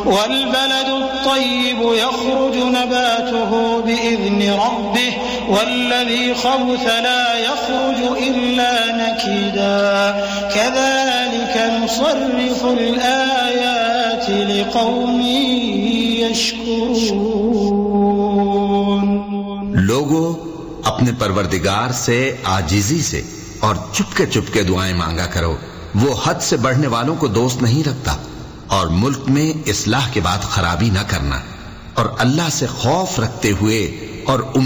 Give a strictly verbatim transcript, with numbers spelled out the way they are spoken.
वल बलदु तय्यिबु यख़रुजु नबातुहु बिइज़्नि रब्बिहि वल्लज़ी ख़बुथ ला यख़रुजु इल्ला नकीदा कज़ालिक नुसर्रिफ़ुल आयाति लिक़ौमिन यशकुरून। लोगों, अपने परवरदिगार से आजिजी से और चुपके चुपके दुआएं मांगा करो। वो हद से बढ़ने वालों को दोस्त नहीं रखता। और मुल्क में इस्लाह के बाद खराबी न करना और अल्लाह से खौफ रखते हुए और